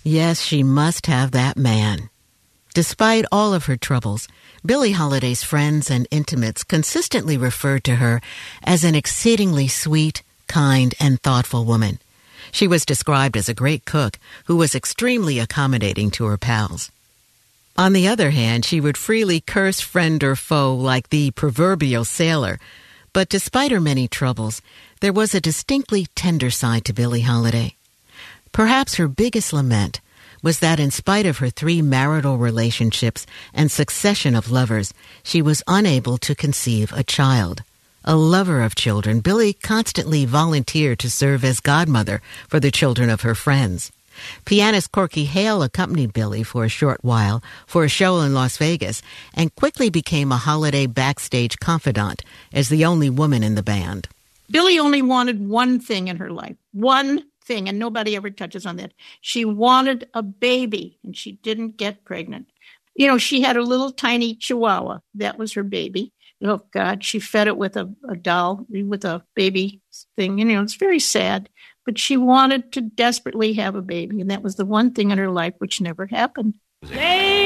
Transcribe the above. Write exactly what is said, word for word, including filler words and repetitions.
Yes, she must have that man. Despite all of her troubles, Billie Holiday's friends and intimates consistently referred to her as an exceedingly sweet, kind, and thoughtful woman. She was described as a great cook who was extremely accommodating to her pals. On the other hand, she would freely curse friend or foe like the proverbial sailor. But despite her many troubles, there was a distinctly tender side to Billie Holiday. Perhaps her biggest lament was that in spite of her three marital relationships and succession of lovers, she was unable to conceive a child. A lover of children, Billie constantly volunteered to serve as godmother for the children of her friends. Pianist Corky Hale accompanied Billie for a short while for a show in Las Vegas and quickly became a Holiday backstage confidant as the only woman in the band. Billie only wanted one thing in her life, one thing, and nobody ever touches on that. She wanted a baby, and she didn't get pregnant. You know, she had a little tiny chihuahua. That was her baby. Oh, God, she fed it with a, a doll, with a baby thing. You know, it's very sad. But she wanted to desperately have a baby, and that was the one thing in her life which never happened.